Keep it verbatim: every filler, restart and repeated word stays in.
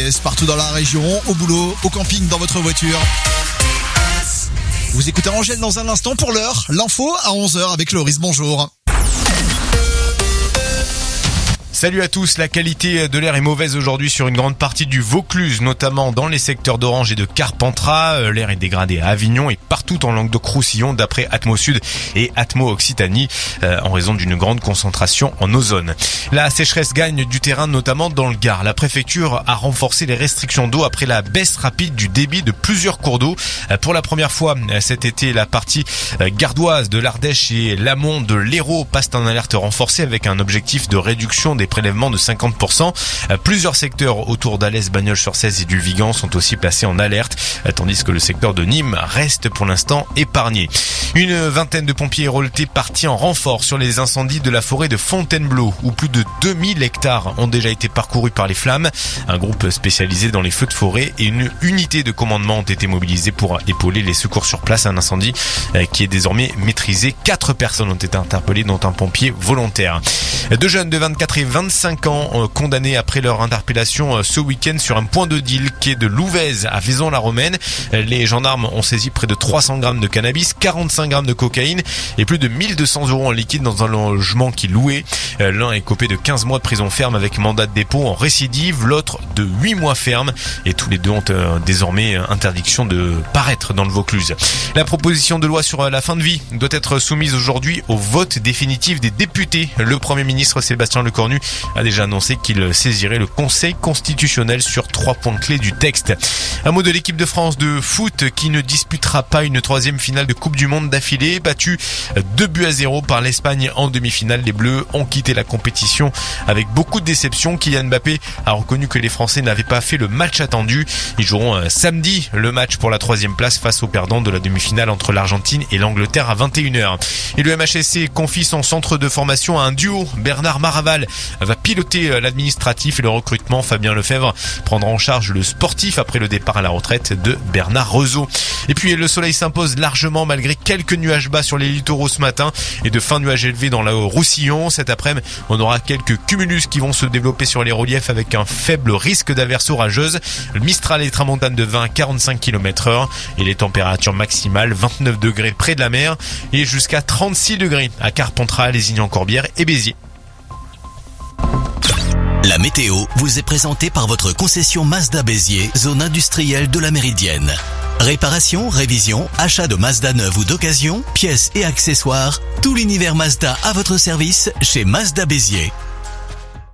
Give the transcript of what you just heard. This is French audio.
Rodez, partout dans la région, au boulot, au camping, dans votre voiture. Vous écoutez Angèle dans un instant. Pour l'heure, l'info à onze heures avec Loris, bonjour. Salut à tous, la qualité de l'air est mauvaise aujourd'hui sur une grande partie du Vaucluse, notamment dans les secteurs d'Orange et de Carpentras. L'air est dégradé à Avignon et partout en Languedoc-Roussillon d'après Atmo Sud et Atmo Occitanie euh, en raison d'une grande concentration en ozone. La sécheresse gagne du terrain notamment dans le Gard. La préfecture a renforcé les restrictions d'eau après la baisse rapide du débit de plusieurs cours d'eau. Euh, pour la première fois cet été, la partie euh, gardoise de l'Ardèche et l'amont de l'Hérault passent en alerte renforcée avec un objectif de réduction des prélèvements de cinquante pour cent. Plusieurs secteurs autour d'Alès, Bagnols-sur-Cèze et du Vigan sont aussi placés en alerte, tandis que le secteur de Nîmes reste pour l'instant épargné. Une vingtaine de pompiers héroltés partis en renfort sur les incendies de la forêt de Fontainebleau, où plus de deux mille hectares ont déjà été parcourus par les flammes. Un groupe spécialisé dans les feux de forêt et une unité de commandement ont été mobilisés pour épauler les secours sur place. Un incendie qui est désormais maîtrisé. Quatre personnes ont été interpellées, dont un pompier volontaire. Deux jeunes de vingt-quatre et vingt-cinq ans condamnés après leur interpellation ce week-end sur un point de deal quai de Louvèze à Vaison-la-Romaine. Les gendarmes ont saisi près de trois cents grammes de cannabis, quarante-cinq grammes de cocaïne et plus de mille deux cents euros en liquide dans un logement qu'ils louaient. L'un est copé de quinze mois de prison ferme avec mandat de dépôt en récidive, l'autre de huit mois ferme, et tous les deux ont désormais interdiction de paraître dans le Vaucluse. La proposition de loi sur la fin de vie doit être soumise aujourd'hui au vote définitif des députés. Le Premier ministre Sébastien Lecornu a déjà annoncé qu'il saisirait le Conseil constitutionnel sur trois points clés du texte. Un mot de l'équipe de France de foot qui ne disputera pas une troisième finale de Coupe du Monde d'affilée. Battue deux buts à zéro par l'Espagne en demi-finale, les Bleus ont quitté la compétition avec beaucoup de déception. Kylian Mbappé a reconnu que les Français n'avaient pas fait le match attendu. Ils joueront samedi le match pour la troisième place face aux perdants de la demi-finale entre l'Argentine et l'Angleterre à vingt et une heures. Et le M H S C confie son centre de formation à un duo. Bernard Maraval va piloter l'administratif et le recrutement. Fabien Lefebvre prendra en charge le sportif après le départ à la retraite de Bernard Rezeau. Et puis le soleil s'impose largement malgré quelques nuages bas sur les littoraux ce matin et de fins nuages élevés dans le Roussillon. Cet après-midi, on aura quelques cumulus qui vont se développer sur les reliefs avec un faible risque d'averse orageuse. Le Mistral et tramontane de vingt à quarante-cinq kilomètres heure et les températures maximales vingt-neuf degrés près de la mer et jusqu'à trente-six degrés à Carpentras, Lézignan-Corbière et Béziers. La météo vous est présentée par votre concession Mazda Béziers, zone industrielle de la Méridienne. Réparation, révision, achat de Mazda neuve ou d'occasion, pièces et accessoires, tout l'univers Mazda à votre service chez Mazda Béziers.